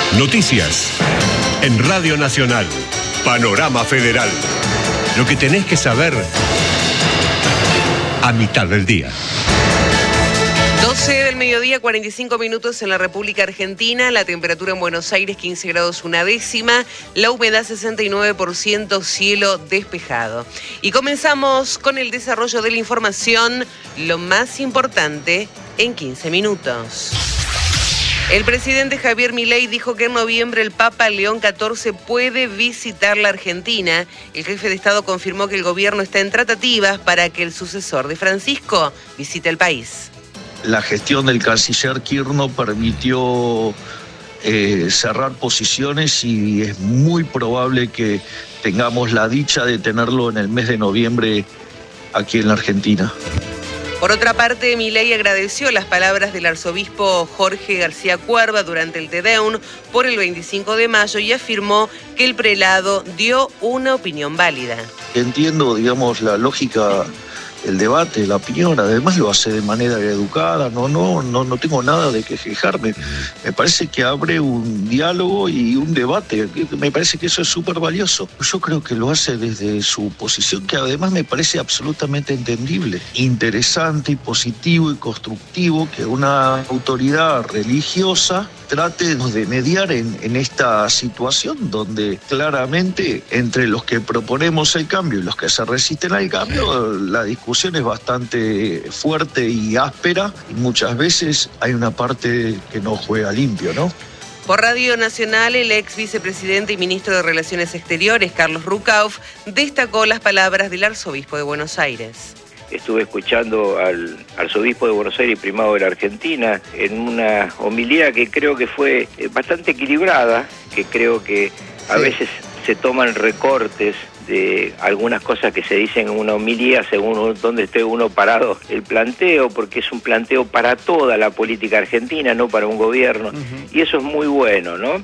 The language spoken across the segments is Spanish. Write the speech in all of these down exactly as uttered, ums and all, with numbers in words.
Noticias en Radio Nacional. Panorama Federal. Lo que tenés que saber a mitad del día. doce del mediodía, cuarenta y cinco minutos en la República Argentina. La temperatura en Buenos Aires, quince grados una décima. La humedad, sesenta y nueve por ciento, cielo despejado. Y comenzamos con el desarrollo de la información, lo más importante en quince minutos. El presidente Javier Milei dijo que en noviembre el Papa León catorce puede visitar la Argentina. El jefe de Estado confirmó que el gobierno está en tratativas para que el sucesor de Francisco visite el país. La gestión del canciller Kirchner permitió eh, cerrar posiciones y es muy probable que tengamos la dicha de tenerlo en el mes de noviembre aquí en la Argentina. Por otra parte, Milei agradeció las palabras del arzobispo Jorge García Cuerva durante el Te Deum por el veinticinco de mayo y afirmó que el prelado dio una opinión válida. Entiendo, digamos, la lógica, el debate, la opinión, además lo hace de manera educada, no, no, no, no tengo nada de que quejarme. Me parece que abre un diálogo y un debate, me parece que eso es súper valioso. Yo creo que lo hace desde su posición, que además me parece absolutamente entendible, interesante y positivo y constructivo que una autoridad religiosa trate de mediar en, en esta situación donde claramente entre los que proponemos el cambio y los que se resisten al cambio, la discusión es bastante fuerte y áspera y muchas veces hay una parte que no juega limpio, ¿no? Por Radio Nacional, el ex vicepresidente y ministro de Relaciones Exteriores, Carlos Rucauf, destacó las palabras del arzobispo de Buenos Aires. Estuve escuchando al arzobispo de Buenos Aires y primado de la Argentina en una homilía que creo que fue bastante equilibrada, que creo que a sí. veces se toman recortes de algunas cosas que se dicen en una homilía según dónde esté uno parado el planteo, porque es un planteo para toda la política argentina, no para un gobierno, uh-huh. y eso es muy bueno, ¿no?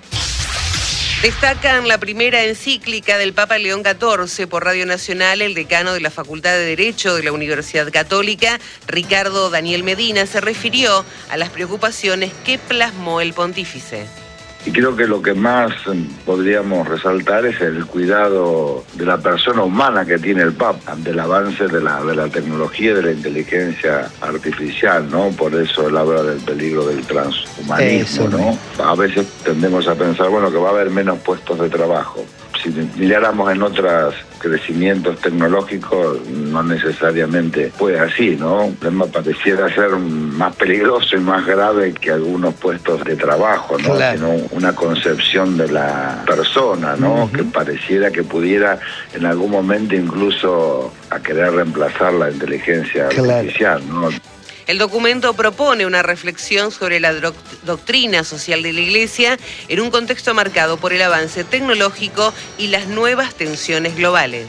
Destacan la primera encíclica del Papa León catorce. Por Radio Nacional, el decano de la Facultad de Derecho de la Universidad Católica, Ricardo Daniel Medina, se refirió a las preocupaciones que plasmó el pontífice. Y creo que lo que más podríamos resaltar es el cuidado de la persona humana que tiene el Papa ante el avance de la, de la tecnología y de la inteligencia artificial, ¿no? Por eso él habla del peligro del transhumanismo, ¿no? A veces tendemos a pensar, bueno, que va a haber menos puestos de trabajo. Si miráramos en otros crecimientos tecnológicos, no necesariamente fue así, ¿no? El problema pareciera ser más peligroso y más grave que algunos puestos de trabajo, ¿no? Claro. Sino una concepción de la persona, ¿no? Uh-huh. Que pareciera que pudiera en algún momento incluso a querer reemplazar la inteligencia claro. artificial, ¿no? El documento propone una reflexión sobre la doc- doctrina social de la Iglesia en un contexto marcado por el avance tecnológico y las nuevas tensiones globales.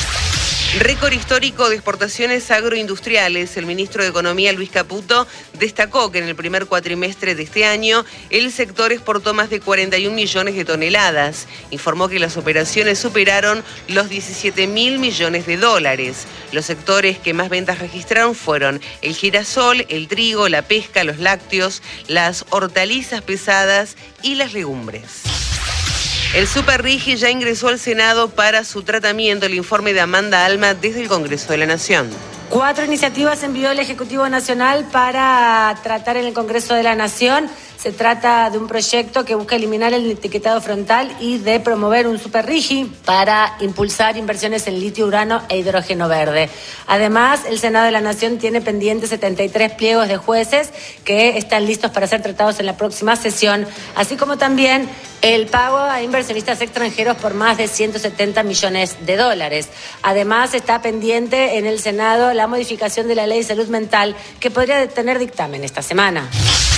Récord histórico de exportaciones agroindustriales. El ministro de Economía, Luis Caputo, destacó que en el primer cuatrimestre de este año el sector exportó más de cuarenta y un millones de toneladas. Informó que las operaciones superaron los diecisiete mil millones de dólares. Los sectores que más ventas registraron fueron el girasol, el trigo, la pesca, los lácteos, las hortalizas pesadas y las legumbres. El Superrigi ya ingresó al Senado para su tratamiento. El informe de Amanda Alma desde el Congreso de la Nación. Cuatro iniciativas envió el Ejecutivo Nacional para tratar en el Congreso de la Nación. Se trata de un proyecto que busca eliminar el etiquetado frontal y de promover un superrigi para impulsar inversiones en litio, urano e hidrógeno verde. Además, el Senado de la Nación tiene pendientes setenta y tres pliegos de jueces que están listos para ser tratados en la próxima sesión, así como también el pago a inversionistas extranjeros por más de ciento setenta millones de dólares. Además, está pendiente en el Senado la modificación de la Ley de Salud Mental que podría tener dictamen esta semana.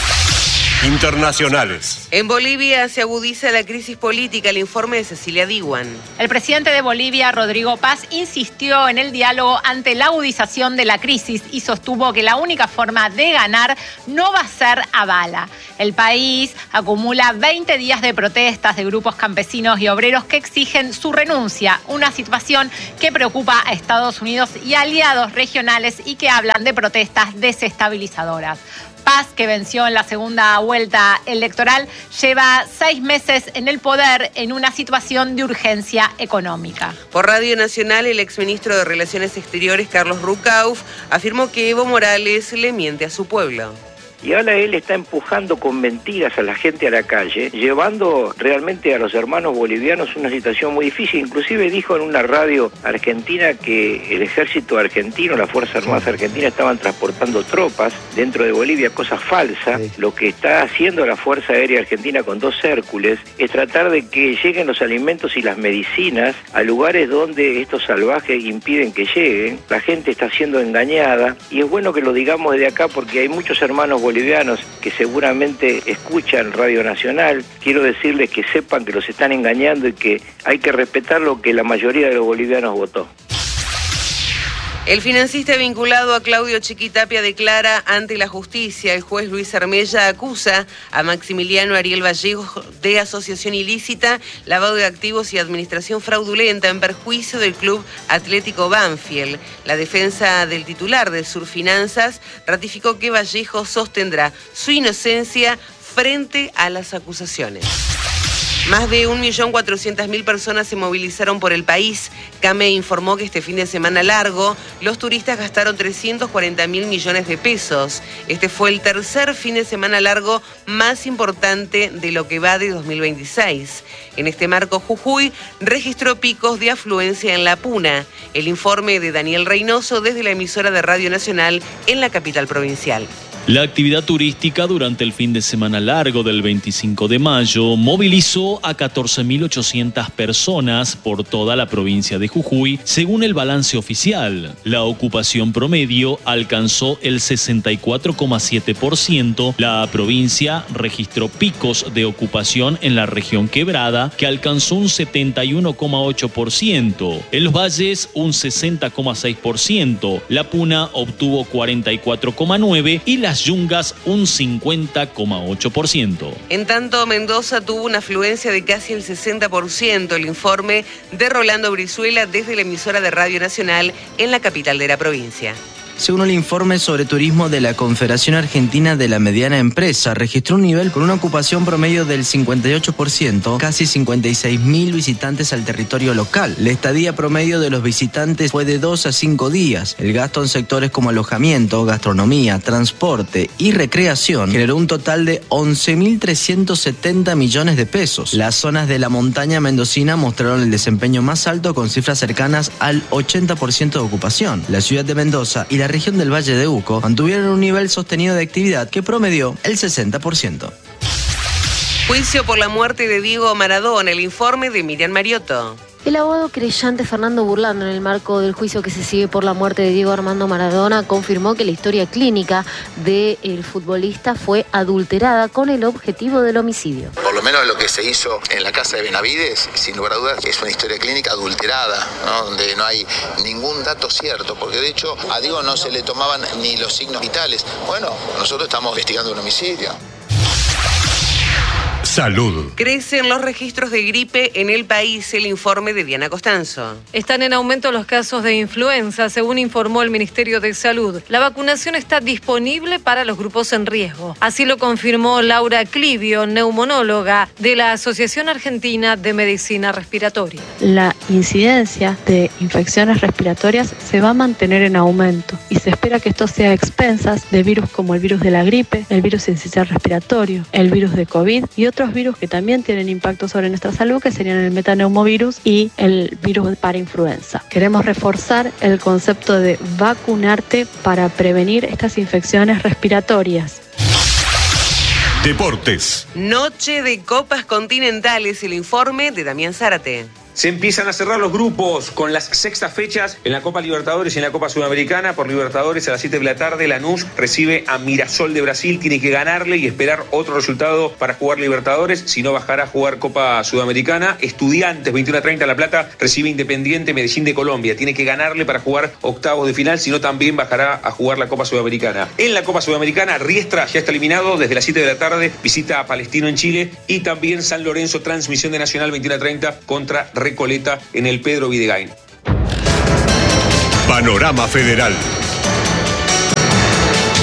Internacionales. En Bolivia se agudiza la crisis política. El informe de Cecilia Diwan. El presidente de Bolivia, Rodrigo Paz, insistió en el diálogo ante la agudización de la crisis y sostuvo que la única forma de ganar no va a ser a bala. El país acumula veinte días de protestas de grupos campesinos y obreros que exigen su renuncia, una situación que preocupa a Estados Unidos y aliados regionales y que hablan de protestas desestabilizadoras. Paz, que venció en la segunda vuelta electoral, lleva seis meses en el poder en una situación de urgencia económica. Por Radio Nacional, el exministro de Relaciones Exteriores, Carlos Rucauf, afirmó que Evo Morales le miente a su pueblo. Y ahora él está empujando con mentiras a la gente a la calle, llevando realmente a los hermanos bolivianos una situación muy difícil. Inclusive dijo en una radio argentina que el ejército argentino, las Fuerzas Armadas argentinas estaban transportando tropas dentro de Bolivia, cosa falsa. Sí. Lo que está haciendo la Fuerza Aérea Argentina con dos Hércules es tratar de que lleguen los alimentos y las medicinas a lugares donde estos salvajes impiden que lleguen. La gente está siendo engañada y es bueno que lo digamos desde acá porque hay muchos hermanos bolivianos bolivianos que seguramente escuchan Radio Nacional. Quiero decirles que sepan que los están engañando y que hay que respetar lo que la mayoría de los bolivianos votó. El financista vinculado a Claudio Chiquitapia declara ante la justicia. El juez Luis Armella acusa a Maximiliano Ariel Vallejo de asociación ilícita, lavado de activos y administración fraudulenta en perjuicio del Club Atlético Banfield. La defensa del titular de Surfinanzas ratificó que Vallejo sostendrá su inocencia frente a las acusaciones. Más de un millón cuatrocientas mil personas se movilizaron por el país. CAME informó que este fin de semana largo, los turistas gastaron trescientos cuarenta mil millones de pesos. Este fue el tercer fin de semana largo más importante de lo que va de dos mil veintiséis. En este marco, Jujuy registró picos de afluencia en la Puna. El informe de Daniel Reynoso desde la emisora de Radio Nacional en la capital provincial. La actividad turística durante el fin de semana largo del veinticinco de mayo movilizó a catorce mil ochocientas personas por toda la provincia de Jujuy, según el balance oficial. La ocupación promedio alcanzó el sesenta y cuatro coma siete por ciento. La provincia registró picos de ocupación en la región Quebrada, que alcanzó un setenta y uno coma ocho por ciento. En los valles, un sesenta coma seis por ciento. La Puna obtuvo cuarenta y cuatro coma nueve por ciento y la Las Yungas un cincuenta coma ocho por ciento. En tanto, Mendoza tuvo una afluencia de casi el sesenta por ciento. El informe de Rolando Brizuela desde la emisora de Radio Nacional en la capital de la provincia. Según el informe sobre turismo de la Confederación Argentina de la Mediana Empresa, registró un nivel con una ocupación promedio del cincuenta y ocho por ciento, casi cincuenta y seis mil visitantes al territorio local. La estadía promedio de los visitantes fue de dos a cinco días. El gasto en sectores como alojamiento, gastronomía, transporte y recreación generó un total de once mil trescientos setenta millones de pesos. Las zonas de la montaña mendocina mostraron el desempeño más alto con cifras cercanas al ochenta por ciento de ocupación. La ciudad de Mendoza y la región del Valle de Uco mantuvieron un nivel sostenido de actividad que promedió el sesenta por ciento. Juicio por la muerte de Diego Maradona, el informe de Miriam Mariotto. El abogado creyente Fernando Burlando, en el marco del juicio que se sigue por la muerte de Diego Armando Maradona, confirmó que la historia clínica del futbolista fue adulterada con el objetivo del homicidio. Por lo menos lo que se hizo en la casa de Benavides, sin lugar a dudas, es una historia clínica adulterada, ¿no? Donde no hay ningún dato cierto, porque de hecho a Diego no se le tomaban ni los signos vitales. Bueno, nosotros estamos investigando un homicidio. Salud. Crecen los registros de gripe en el país, el informe de Diana Costanzo. Están en aumento los casos de influenza, según informó el Ministerio de Salud. La vacunación está disponible para los grupos en riesgo. Así lo confirmó Laura Clivio, neumonóloga de la Asociación Argentina de Medicina Respiratoria. La incidencia de infecciones respiratorias se va a mantener en aumento y se espera que esto sea a expensas de virus como el virus de la gripe, el virus sincicial respiratorio, el virus de COVID y otros virus que también tienen impacto sobre nuestra salud, que serían el metaneumovirus y el virus para influenza. Queremos reforzar el concepto de vacunarte para prevenir estas infecciones respiratorias. Deportes. Noche de Copas Continentales, el informe de Damián Zárate. Se empiezan a cerrar los grupos con las sextas fechas en la Copa Libertadores y en la Copa Sudamericana. Por Libertadores a las siete de la tarde, Lanús recibe a Mirasol de Brasil. Tiene que ganarle y esperar otro resultado para jugar Libertadores. Si no, bajará a jugar Copa Sudamericana. Estudiantes, veintiuno treinta La Plata, recibe Independiente Medellín de Colombia. Tiene que ganarle para jugar octavos de final. Si no, también bajará a jugar la Copa Sudamericana. En la Copa Sudamericana, Riestra ya está eliminado. Desde las siete de la tarde visita a Palestino en Chile. Y también San Lorenzo, transmisión de Nacional, veintiuno treinta contra Recoleta en el Pedro Videgain. Panorama Federal.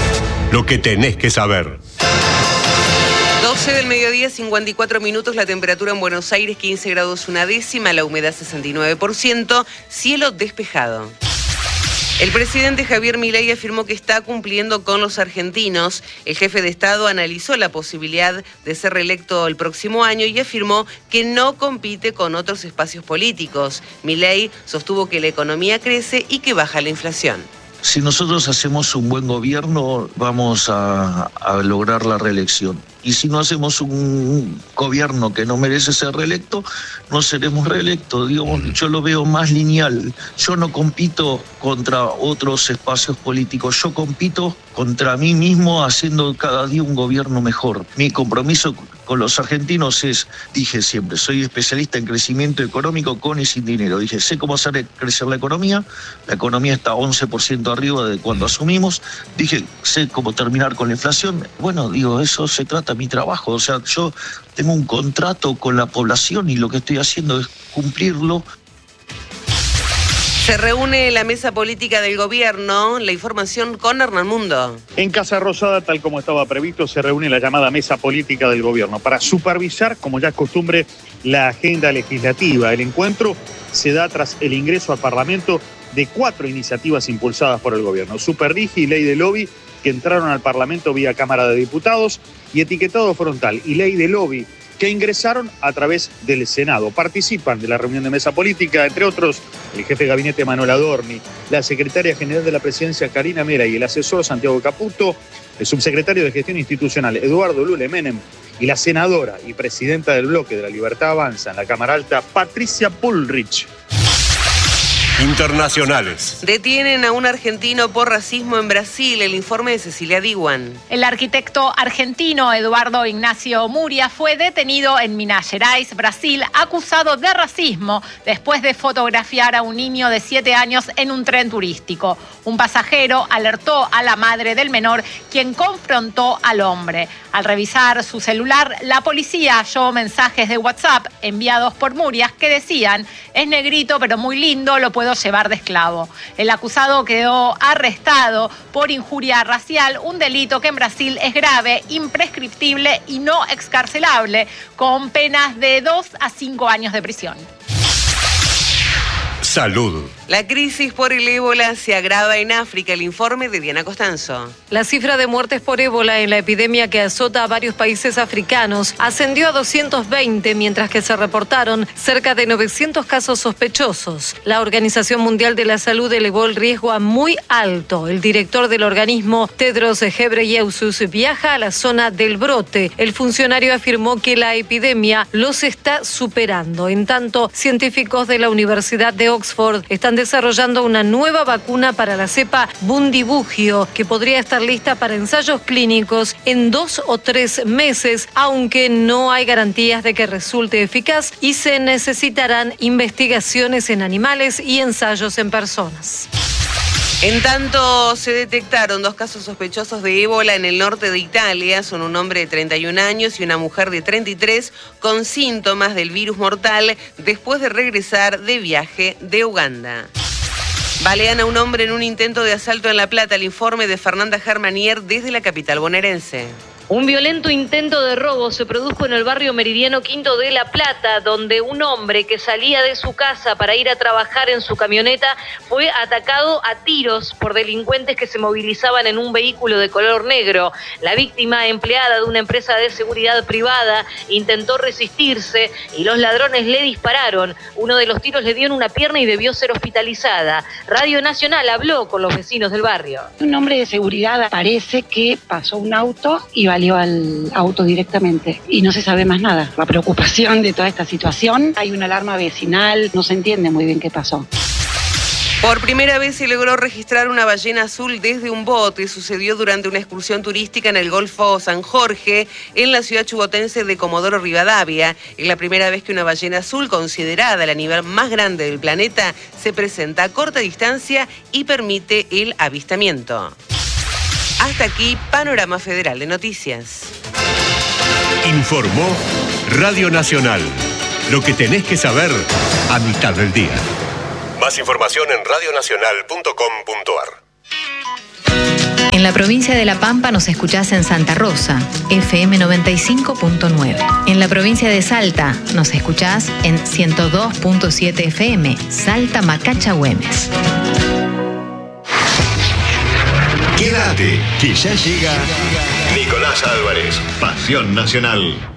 Lo que tenés que saber. doce del mediodía, cincuenta y cuatro minutos, la temperatura en Buenos Aires, quince grados una décima, la humedad sesenta y nueve por ciento, cielo despejado. El presidente Javier Milei afirmó que está cumpliendo con los argentinos. El jefe de Estado analizó la posibilidad de ser reelecto el próximo año y afirmó que no compite con otros espacios políticos. Milei sostuvo que la economía crece y que baja la inflación. Si nosotros hacemos un buen gobierno, vamos a, a lograr la reelección. Y si no hacemos un gobierno que no merece ser reelecto, no seremos reelectos. Digamos, yo lo veo más lineal. Yo no compito contra otros espacios políticos. Yo compito contra mí mismo haciendo cada día un gobierno mejor. Mi compromiso con los argentinos es, dije siempre, soy especialista en crecimiento económico con y sin dinero. Dije, sé cómo hacer crecer la economía. La economía está once por ciento arriba de cuando asumimos. Dije, sé cómo terminar con la inflación. Bueno, digo, eso se trata mi trabajo. O sea, yo tengo un contrato con la población y lo que estoy haciendo es cumplirlo. Se reúne la mesa política del gobierno. La información con Hernán Mundo. En Casa Rosada, tal como estaba previsto, se reúne la llamada mesa política del gobierno para supervisar, como ya es costumbre, la agenda legislativa. El encuentro se da tras el ingreso al Parlamento de cuatro iniciativas impulsadas por el gobierno. Superrigi y ley de lobby, que entraron al Parlamento vía Cámara de Diputados, y etiquetado frontal y ley de lobby, que ingresaron a través del Senado. Participan de la reunión de mesa política, entre otros, el jefe de gabinete Manuel Adorni, la secretaria general de la presidencia Karina Mera y el asesor Santiago Caputo, el subsecretario de Gestión Institucional Eduardo Lule Menem y la senadora y presidenta del bloque de la Libertad Avanza en la Cámara Alta, Patricia Bullrich. Internacionales. Detienen a un argentino por racismo en Brasil. El informe de Cecilia Diwan. El arquitecto argentino Eduardo Ignacio Muria fue detenido en Minas Gerais, Brasil, acusado de racismo después de fotografiar a un niño de siete años en un tren turístico. Un pasajero alertó a la madre del menor, quien confrontó al hombre. Al revisar su celular, la policía halló mensajes de WhatsApp enviados por Muria que decían: es negrito pero muy lindo, lo puedo llevar de esclavo. El acusado quedó arrestado por injuria racial, un delito que en Brasil es grave, imprescriptible y no excarcelable, con penas de dos a cinco años de prisión. Salud. La crisis por el ébola se agrava en África. El informe de Diana Costanzo. La cifra de muertes por ébola en la epidemia que azota a varios países africanos ascendió a doscientos veinte, mientras que se reportaron cerca de novecientos casos sospechosos. La Organización Mundial de la Salud elevó el riesgo a muy alto. El director del organismo, Tedros Ghebreyesus, viaja a la zona del brote. El funcionario afirmó que la epidemia los está superando. En tanto, científicos de la Universidad de Oxford están desarrollando una nueva vacuna para la cepa Bundibugyo, que podría estar lista para ensayos clínicos en dos o tres meses, aunque no hay garantías de que resulte eficaz y se necesitarán investigaciones en animales y ensayos en personas. En tanto, se detectaron dos casos sospechosos de ébola en el norte de Italia. Son un hombre de treinta y un años y una mujer de treinta y tres con síntomas del virus mortal después de regresar de viaje de Uganda. Balean a un hombre en un intento de asalto en La Plata. El informe de Fernanda Germanier desde la capital bonaerense. Un violento intento de robo se produjo en el barrio meridiano Quinto de La Plata, donde un hombre que salía de su casa para ir a trabajar en su camioneta fue atacado a tiros por delincuentes que se movilizaban en un vehículo de color negro. La víctima, empleada de una empresa de seguridad privada, intentó resistirse y los ladrones le dispararon. Uno de los tiros le dio en una pierna y debió ser hospitalizada. Radio Nacional habló con los vecinos del barrio. Un hombre de seguridad parece que pasó un auto y salió al auto directamente y no se sabe más nada. La preocupación de toda esta situación, hay una alarma vecinal, no se entiende muy bien qué pasó. Por primera vez se logró registrar una ballena azul desde un bote. Sucedió durante una excursión turística en el Golfo San Jorge, en la ciudad chubotense de Comodoro Rivadavia. Es la primera vez que una ballena azul, considerada el animal más grande del planeta, se presenta a corta distancia y permite el avistamiento. Hasta aquí, Panorama Federal de Noticias. Informó Radio Nacional. Lo que tenés que saber a mitad del día. Más información en radionacional punto com punto ar. En la provincia de La Pampa nos escuchás en Santa Rosa, F M noventa y cinco punto nueve. En la provincia de Salta nos escuchás en ciento dos punto siete F M, Salta Macacha Güemes. Quédate, que ya llega Nicolás Álvarez, Pasión Nacional.